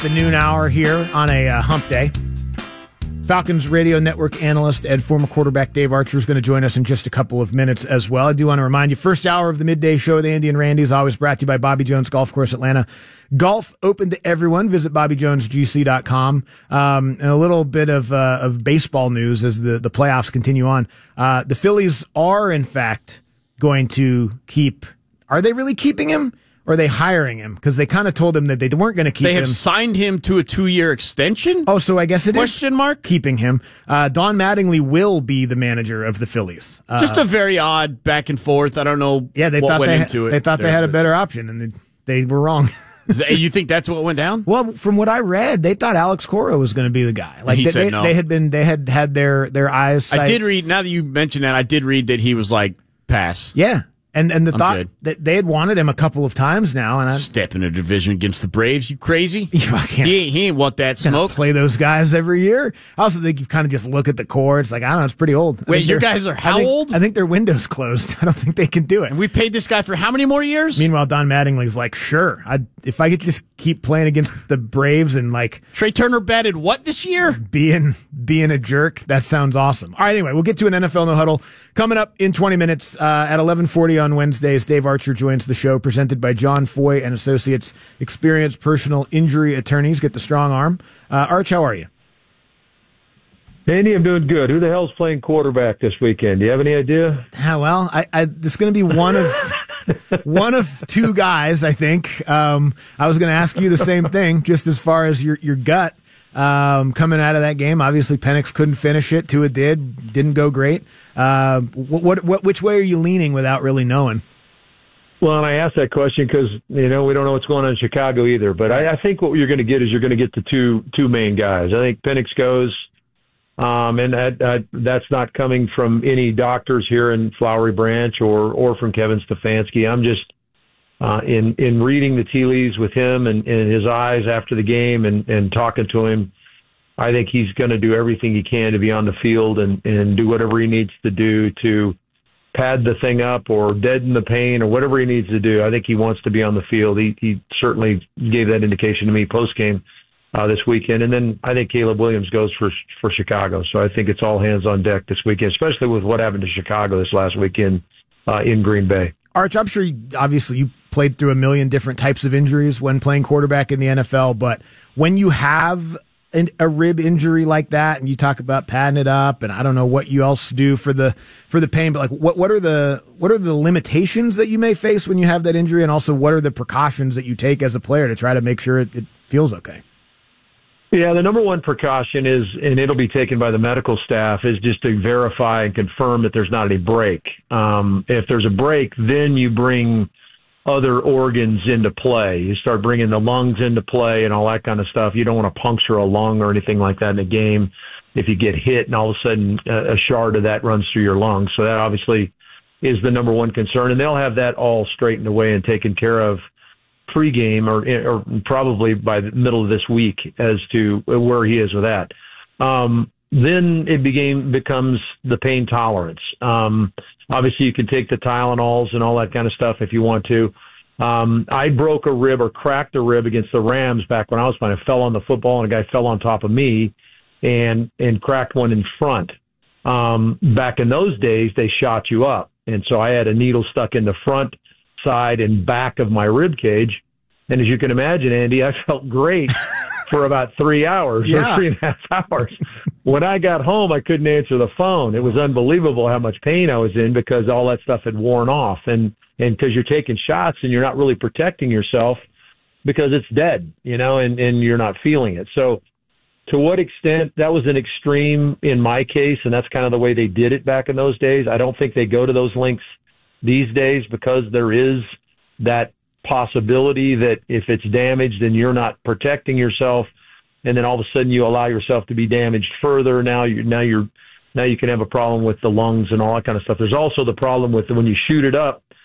the noon hour here on a hump day. Falcons radio network analyst and former quarterback Dave Archer is going to join us in just a couple of minutes as well. I do want to remind you, first hour of the midday show, the Andy and Randy, is always brought to you by Bobby Jones Golf Course Atlanta. Golf open to everyone. Visit BobbyJonesGC.com. And a little bit of baseball news as the playoffs continue on. The Phillies are, in fact, going to keep. Are they really keeping him? Or are they hiring him? Because they kind of told him that they weren't going to keep him. They have signed him to a 2-year extension? Oh, so I guess it Question is mark? Keeping him. Don Mattingly will be the manager of the Phillies. Just a very odd back and forth. I don't know what went into it. They thought they had a better option, and they were wrong. You think that's what went down? Well, from what I read, they thought Alex Cora was going to be the guy. Like he said no. They had their eyes. I did read, now that you mentioned that, I did read that he was like, pass. Yeah. And the thought that they had wanted him a couple of times now, and step in a division against the Braves, you crazy? He ain't want that smoke. Play those guys every year. I also think you kind of just look at the core. It's like, I don't know, it's pretty old. Wait, your guys are how old? I think their window's closed. I don't think they can do it. And we paid this guy for how many more years? Meanwhile, Don Mattingly's like, sure, if I could just keep playing against the Braves and like Trey Turner batted what this year? Being a jerk, that sounds awesome. All right, anyway, we'll get to an NFL No Huddle coming up in 20 minutes at 11:40 on Wednesdays. Dave Archer joins the show, presented by John Foy and Associates, experienced personal injury attorneys. Get the strong arm. Arch, how are you? Andy, I'm doing good. Who the hell's playing quarterback this weekend? Do you have any idea? Well, this is going to be one of two guys, I think. I was going to ask you the same thing, just as far as your gut coming out of that game. Obviously, Penix couldn't finish it. Tua didn't go great. Which way are you leaning without really knowing? Well, and I asked that question because, we don't know what's going on in Chicago either. But I think what you're going to get is you're going to get the two main guys. I think Penix goes, and that's not coming from any doctors here in Flowery Branch or from Kevin Stefanski. I'm just in reading the tea leaves with him and his eyes after the game and talking to him. I think he's going to do everything he can to be on the field and do whatever he needs to do to pad the thing up or deaden the pain or whatever he needs to do. I think he wants to be on the field. He certainly gave that indication to me post-game this weekend. And then I think Caleb Williams goes for Chicago. So I think it's all hands on deck this weekend, especially with what happened to Chicago this last weekend in Green Bay. Arch, I'm sure you played through a million different types of injuries when playing quarterback in the NFL, but when you have a rib injury like that, and you talk about padding it up, and I don't know what you else do for the pain, but like what are the limitations that you may face when you have that injury, and also what are the precautions that you take as a player to try to make sure it feels okay? Yeah, the number one precaution is, and it'll be taken by the medical staff, is just to verify and confirm that there's not any break. If there's a break, then you bring other organs into play. You start bringing the lungs into play and all that kind of stuff. You don't want to puncture a lung or anything like that in a game if you get hit and all of a sudden a shard of that runs through your lungs. So that obviously is the number one concern, and they'll have that all straightened away and taken care of pregame or probably by the middle of this week as to where he is with that. Then it becomes the pain tolerance. Obviously, you can take the Tylenols and all that kind of stuff if you want to. I broke a rib or cracked a rib against the Rams back when I was playing. I fell on the football, and a guy fell on top of me and cracked one in front. Back in those days, they shot you up. And so I had a needle stuck in the front side and back of my rib cage. And as you can imagine, Andy, I felt great for about 3 hours or 3.5 hours. When I got home, I couldn't answer the phone. It was unbelievable how much pain I was in because all that stuff had worn off. And because you're taking shots and you're not really protecting yourself because it's dead, and you're not feeling it. So to what extent that was an extreme in my case, and that's kind of the way they did it back in those days. I don't think they go to those lengths these days because there is that possibility that if it's damaged and you're not protecting yourself, and then all of a sudden you allow yourself to be damaged further, now you can have a problem with the lungs and all that kind of stuff. There's also the problem with when you shoot it up,